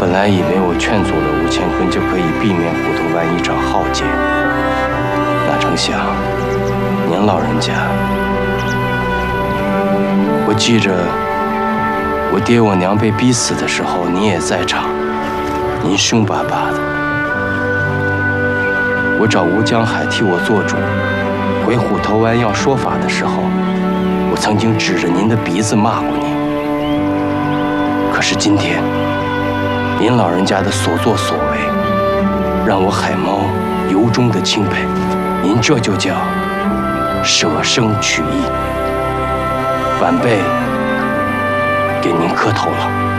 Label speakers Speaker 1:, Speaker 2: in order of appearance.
Speaker 1: 本来以为我劝阻了吴乾坤就可以避免虎头湾一场浩劫，哪成想您老人家，我记着我爹我娘被逼死的时候，你也在场，您凶巴巴的。我找吴江海替我做主，回虎头湾要说法的时候，我曾经指着您的鼻子骂过您。可是今天，您老人家的所作所为，让我海猫由衷的钦佩。您这就叫舍生取义，晚辈给您磕头了。